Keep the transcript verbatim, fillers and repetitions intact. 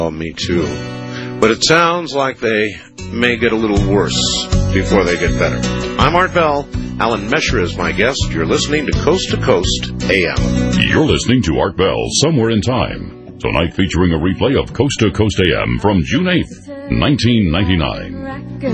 Oh, me too. But it sounds like they may get a little worse before they get better. I'm Art Bell. Alan Mesher is my guest. You're listening to Coast to Coast A M. You're listening to Art Bell, Somewhere in Time. Tonight featuring a replay of Coast to Coast A M from June eighth, nineteen ninety-nine.